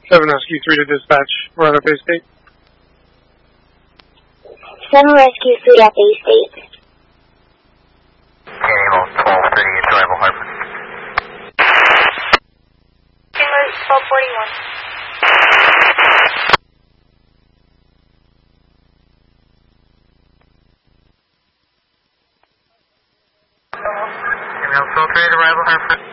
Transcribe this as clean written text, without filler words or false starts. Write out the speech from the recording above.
7 Rescue 3 to dispatch. We're on a Bay State. 7 Rescue 3 at Bay State. Animal 1238, arrival Hartford. Animal 1241. Animal 1238, arrival Hartford.